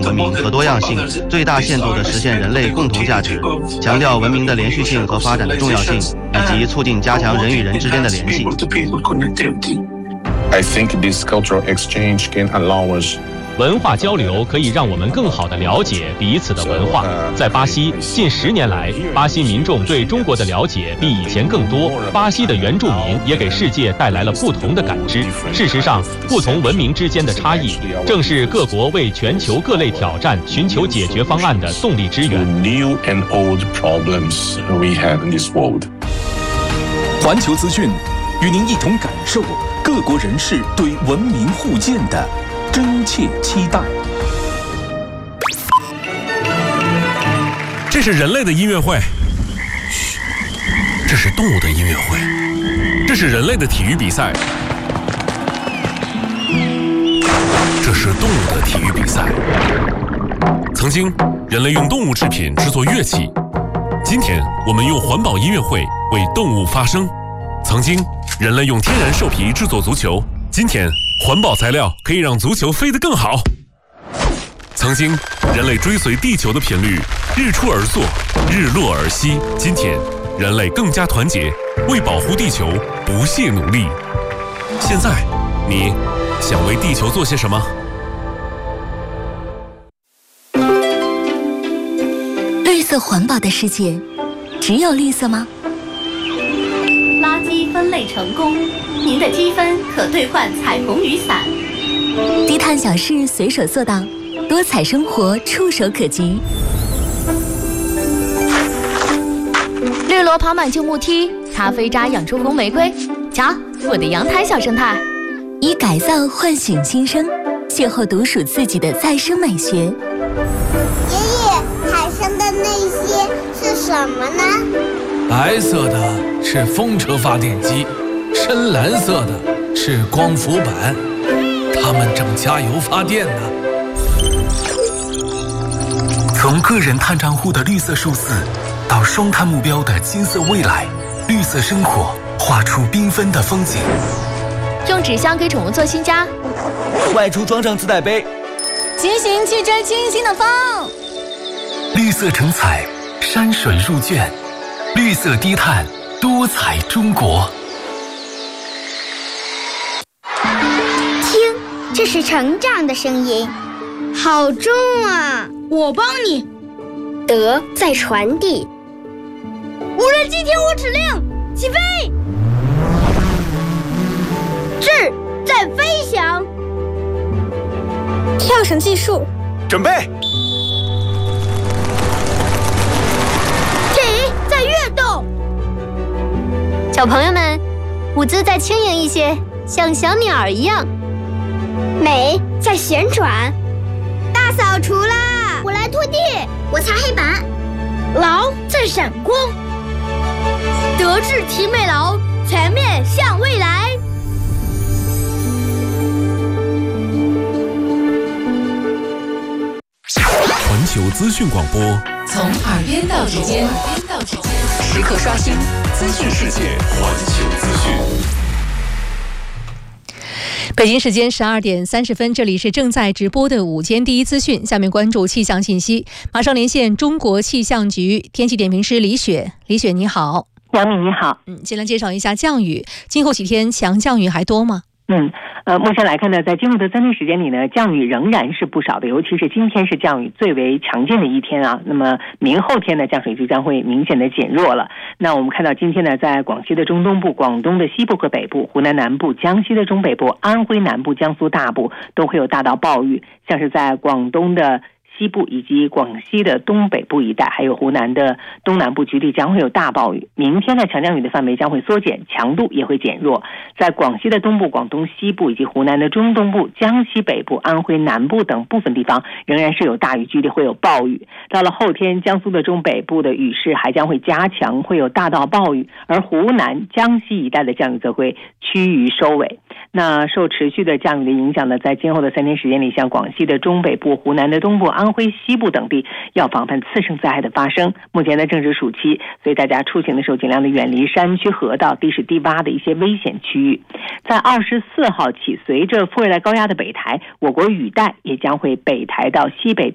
文明和多样性，最大限度地实现人类共同价值，强调文明的连续性和发展的重要性，以及促进加强人与人之间的联系。 I think this cultural exchange can allow us 文化交流可以让我们更好地了解彼此的文化。在巴西，近10年来，巴西民众对中国的了解比以前更多。巴西的原住民也给世界带来了不同的感知。事实上，不同文明之间的差异，正是各国为全球各类挑战寻求解决方案的动力之源。 new and old problems we have in this world. 环球资讯与您一同感受各国人士对文明互鉴的真切期待。 这是人类的音乐会，嘘，这是动物的音乐会，这是人类的体育比赛，这是动物的体育比赛。曾经，人类用动物制品制作乐器，今天我们用环保音乐会为动物发声。曾经，人类用天然兽皮制作足球，今天环保材料可以让足球飞得更好。曾经，人类追随地球的频率，日出而作，日落而息。今天，人类更加团结，为保护地球不懈努力。现在，你想为地球做些什么？ 绿色环保的世界，只有绿色吗？ 垃圾分类成功，您的积分可兑换彩虹雨伞。 低碳小事随手做到，多彩生活触手可及。 绿萝跑满旧木梯，咖啡渣养出红玫瑰。瞧，我的阳台小生态。 以改造唤醒新生，邂逅独属自己的再生美学。 爷爷，海上的那些是什么呢？ 白色的是风车发电机，深蓝色的是光伏板，它们正加油发电呢。 从个人碳账户的绿色数字，到双碳目标的金色未来，绿色生活画出缤纷的风景。 用纸箱给宠物做新家， 外出装上自带杯， 骑行去追清新的风。 绿色成彩，山水入卷，绿色低碳，多彩中国。 听，这是成长的声音，好重啊！ 我帮你。 德在传递。 无人机天火指令，起飞。 智在飞翔。跳绳计数， 准备。 体在跃动。 小朋友们，舞姿再轻盈一些，像小鸟儿一样。 美在旋转。大扫除啦！我来拖地，我擦黑板。 劳在闪光。德智体美劳，全面向未来。 环球资讯广播， 从耳边到指尖，时刻刷新资讯世界。 环球资讯。 北京时间12点30分，这里是正在直播的午间第一资讯。下面关注气象信息，马上连线中国气象局天气点评师李雪。李雪你好。 杨敏你好。 先来介绍一下降雨，今后几天强降雨还多吗？ 目前来看呢，在今后的3天时间里呢，降雨仍然是不少的，尤其是今天是降雨最为强劲的一天啊。那么明后天呢，降水就将会明显的减弱了。那我们看到今天呢，在广西的中东部、广东的西部和北部、湖南南部、江西的中北部、安徽南部、江苏大部都会有大到暴雨，像是在广东的西部以及广西的东北部一带，还有湖南的东南部局地将会有大暴雨。明天呢，强降雨的范围将会缩减，强度也会减弱。在广西的东部、广东西部以及湖南的中东部、江西北部、安徽南部等部分地方仍然是有大雨，局地会有暴雨。到了后天，江苏的中北部的雨势还将会加强，会有大到暴雨，而湖南、江西一带的降雨则会趋于收尾。那受持续的降雨的影响呢，在今后的3天时间里，像广西的中北部、湖南的东部、安徽西部等地要防范次生灾害的发生。目前呢正值暑期，所以大家出行的时候尽量的远离山区、河道、地势低洼的一些危险区域。在24号起，随着副热带高压的北抬，我国雨带也将会北抬到西北